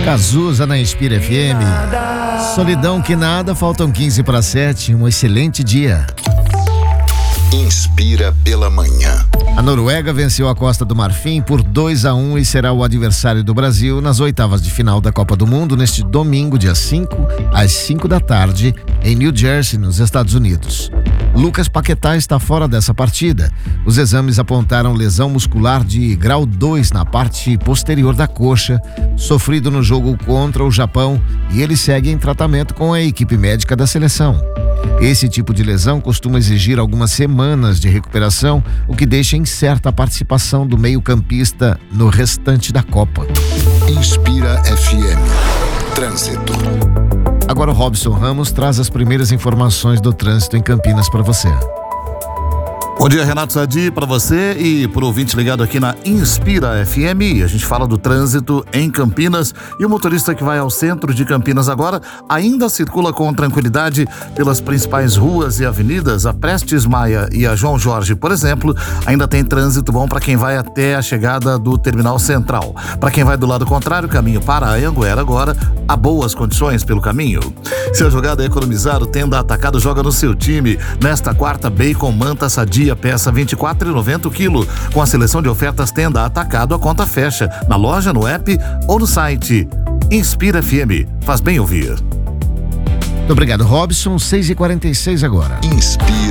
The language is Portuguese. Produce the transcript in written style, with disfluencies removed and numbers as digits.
Cazuza na Inspira FM. Solidão que nada, faltam 15 para 7. Um excelente dia. Inspira pela manhã. A Noruega venceu a Costa do Marfim por 2-1 e será o adversário do Brasil nas oitavas de final da Copa do Mundo neste domingo, dia 5, às 5 da tarde, em New Jersey, nos Estados Unidos. Lucas Paquetá está fora dessa partida. Os exames apontaram lesão muscular de grau 2 na parte posterior da coxa, sofrido no jogo contra o Japão, e ele segue em tratamento com a equipe médica da seleção. Esse tipo de lesão costuma exigir algumas semanas de recuperação, o que deixa incerta a participação do meio-campista no restante da Copa. Inspira FM. Trânsito. Agora o Robson Ramos traz as primeiras informações do trânsito em Campinas para você. Bom dia, Renato Sadi, para você e para o ouvinte ligado aqui na Inspira FM. A gente fala do trânsito em Campinas e o motorista que vai ao centro de Campinas agora ainda circula com tranquilidade pelas principais ruas e avenidas. A Prestes Maia e a João Jorge, por exemplo, ainda tem trânsito bom para quem vai até a chegada do Terminal Central. Para quem vai do lado contrário, caminho para a Anhanguera agora, há boas condições pelo caminho. Se a jogada é economizar, o Tenda Atacado joga no seu time. Nesta quarta, bacon manta sadia, peça R$ 24,90 o quilo. Com a seleção de ofertas Tenda Atacado, a conta fecha na loja, no app ou no site. Inspira FM, faz bem ouvir. Muito obrigado, Robson. 6h46 agora. Inspira